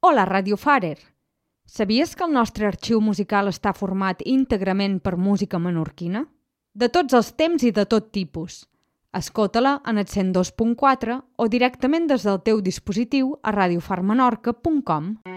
Hola, Radio Farer! Sabies que el nostre arxiu musical està format íntegrament per música menorquina? De tots els temps i de tot tipus. Escolta-la en el 102.4 o directament des del teu dispositiu a radiofarmenorca.com.